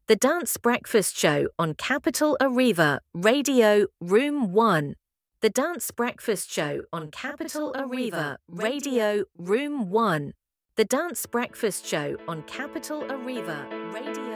The Dance Breakfast Show on Capital Arriva, Radio Room 1. The Dance Breakfast Show on Capital Arriva, Radio Room 1. The Dance Breakfast Show on Capital Arriva, Radio